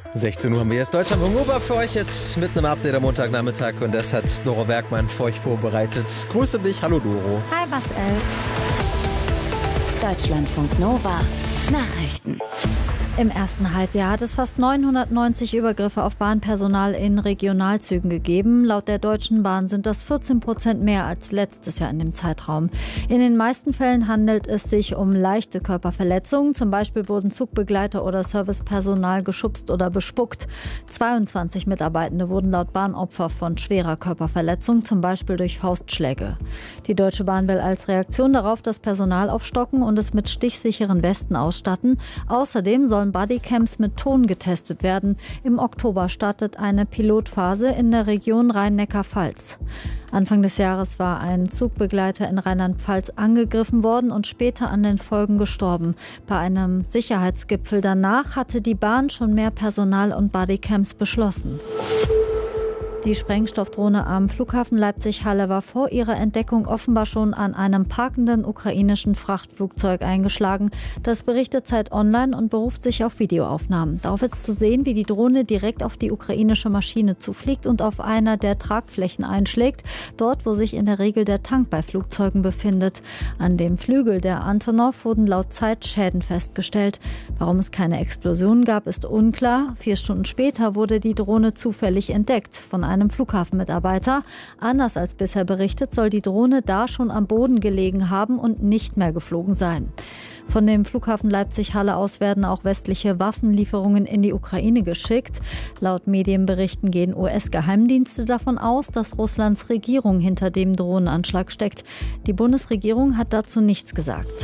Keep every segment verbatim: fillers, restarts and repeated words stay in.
sechzehn Uhr haben wir jetzt Deutschlandfunk Nova für euch jetzt mit einem Update am Montagnachmittag und das hat Doro Werkmann für euch vorbereitet. Grüße dich, hallo Doro. Hi Marcel. Deutschlandfunk Nova Nachrichten. Im ersten Halbjahr hat es fast neunhundertneunzig Übergriffe auf Bahnpersonal in Regionalzügen gegeben. Laut der Deutschen Bahn sind das vierzehn Prozent mehr als letztes Jahr in dem Zeitraum. In den meisten Fällen handelt es sich um leichte Körperverletzungen. Zum Beispiel wurden Zugbegleiter oder Servicepersonal geschubst oder bespuckt. zweiundzwanzig Mitarbeitende wurden laut Bahn Opfer von schwerer Körperverletzung, zum Beispiel durch Faustschläge. Die Deutsche Bahn will als Reaktion darauf das Personal aufstocken und es mit stichsicheren Westen ausstatten. Außerdem sollen Bodycams mit Ton getestet werden. Im Oktober startet eine Pilotphase in der Region Rhein-Neckar-Pfalz. Anfang des Jahres war ein Zugbegleiter in Rheinland-Pfalz angegriffen worden und später an den Folgen gestorben. Bei einem Sicherheitsgipfel danach hatte die Bahn schon mehr Personal und Bodycams beschlossen. Die Sprengstoffdrohne am Flughafen Leipzig-Halle war vor ihrer Entdeckung offenbar schon an einem parkenden ukrainischen Frachtflugzeug eingeschlagen. Das berichtet Zeit Online und beruft sich auf Videoaufnahmen. Darauf ist zu sehen, wie die Drohne direkt auf die ukrainische Maschine zufliegt und auf einer der Tragflächen einschlägt, dort, wo sich in der Regel der Tank bei Flugzeugen befindet. An dem Flügel der Antonov wurden laut Zeit Schäden festgestellt. Warum es keine Explosion gab, ist unklar. Vier Stunden später wurde die Drohne zufällig entdeckt von einem Flughafenmitarbeiter. Anders als bisher berichtet, soll die Drohne da schon am Boden gelegen haben und nicht mehr geflogen sein. Von dem Flughafen Leipzig-Halle aus werden auch westliche Waffenlieferungen in die Ukraine geschickt. Laut Medienberichten gehen U S-Geheimdienste davon aus, dass Russlands Regierung hinter dem Drohnenanschlag steckt. Die Bundesregierung hat dazu nichts gesagt.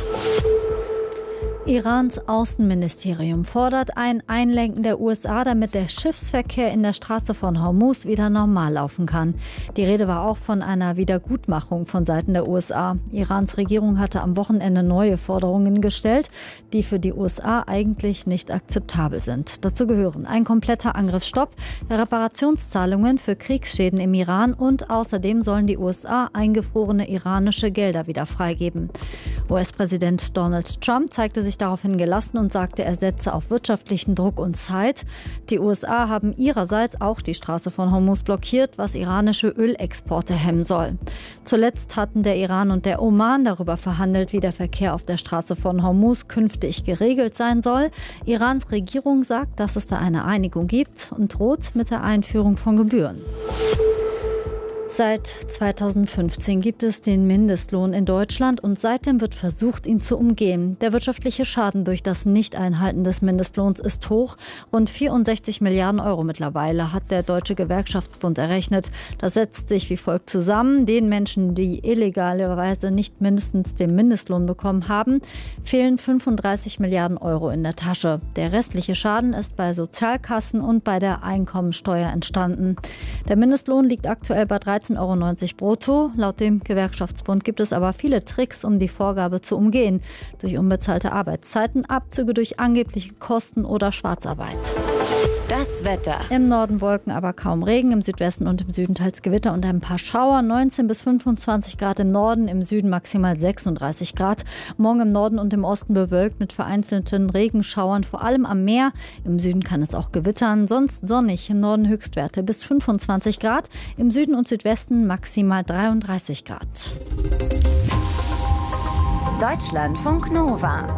Irans Außenministerium fordert ein Einlenken der U S A, damit der Schiffsverkehr in der Straße von Hormuz wieder normal laufen kann. Die Rede war auch von einer Wiedergutmachung von Seiten der U S A. Irans Regierung hatte am Wochenende neue Forderungen gestellt, die für die U S A eigentlich nicht akzeptabel sind. Dazu gehören ein kompletter Angriffsstopp, Reparationszahlungen für Kriegsschäden im Iran und außerdem sollen die U S A eingefrorene iranische Gelder wieder freigeben. U S-Präsident Donald Trump zeigte sich daraufhin gelassen und sagte, er setze auf wirtschaftlichen Druck und Zeit. Die U S A haben ihrerseits auch die Straße von Hormuz blockiert, was iranische Ölexporte hemmen soll. Zuletzt hatten der Iran und der Oman darüber verhandelt, wie der Verkehr auf der Straße von Hormuz künftig geregelt sein soll. Irans Regierung sagt, dass es da eine Einigung gibt und droht mit der Einführung von Gebühren. Seit zweitausendfünfzehn gibt es den Mindestlohn in Deutschland und seitdem wird versucht, ihn zu umgehen. Der wirtschaftliche Schaden durch das Nicht-Einhalten des Mindestlohns ist hoch. Rund vierundsechzig Milliarden Euro mittlerweile hat der Deutsche Gewerkschaftsbund errechnet. Das setzt sich wie folgt zusammen. Den Menschen, die illegalerweise nicht mindestens den Mindestlohn bekommen haben, fehlen fünfunddreißig Milliarden Euro in der Tasche. Der restliche Schaden ist bei Sozialkassen und bei der Einkommensteuer entstanden. Der Mindestlohn liegt aktuell bei dreizehn Euro neunzig brutto. Laut dem Gewerkschaftsbund gibt es aber viele Tricks, um die Vorgabe zu umgehen. Durch unbezahlte Arbeitszeiten, Abzüge durch angebliche Kosten oder Schwarzarbeit. Das Wetter. Im Norden Wolken, aber kaum Regen. Im Südwesten und im Süden teils Gewitter und ein paar Schauer. neunzehn bis fünfundzwanzig Grad im Norden, im Süden maximal sechsunddreißig Grad. Morgen im Norden und im Osten bewölkt mit vereinzelten Regenschauern, vor allem am Meer. Im Süden kann es auch gewittern. Sonst sonnig. Im Norden Höchstwerte bis fünfundzwanzig Grad. Im Süden und Südwesten maximal dreiunddreißig Grad. Deutschlandfunk Nova.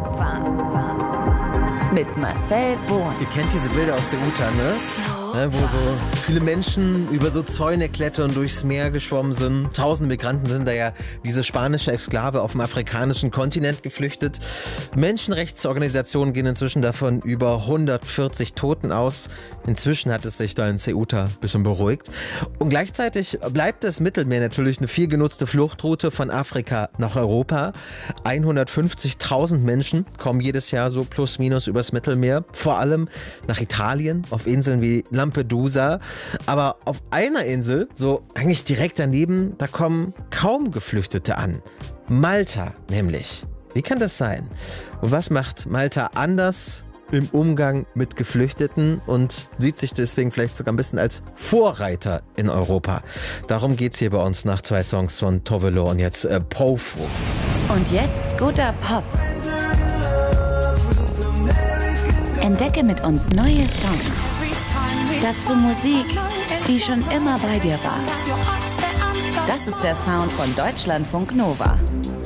Mit Marcel Bohn. Ihr kennt diese Bilder aus der Uta, ne? Ne, wo so viele Menschen über so Zäune klettern, durchs Meer geschwommen sind. Tausende Migranten sind da ja diese spanische Exklave auf dem afrikanischen Kontinent geflüchtet. Menschenrechtsorganisationen gehen inzwischen davon über hundertvierzig Toten aus. Inzwischen hat es sich da in Ceuta ein bisschen beruhigt. Und gleichzeitig bleibt das Mittelmeer natürlich eine viel genutzte Fluchtroute von Afrika nach Europa. hundertfünfzigtausend Menschen kommen jedes Jahr so plus minus übers Mittelmeer. Vor allem nach Italien, auf Inseln wie Lampedusa. Aber auf einer Insel, so eigentlich direkt daneben, da kommen kaum Geflüchtete an. Malta nämlich. Wie kann das sein? Und was macht Malta anders im Umgang mit Geflüchteten und sieht sich deswegen vielleicht sogar ein bisschen als Vorreiter in Europa? Darum geht's hier bei uns nach zwei Songs von Tovelo und jetzt äh, Profo. Und jetzt guter Pop. Entdecke mit uns neue Songs. Dazu Musik, die schon immer bei dir war. Das ist der Sound von Deutschlandfunk Nova.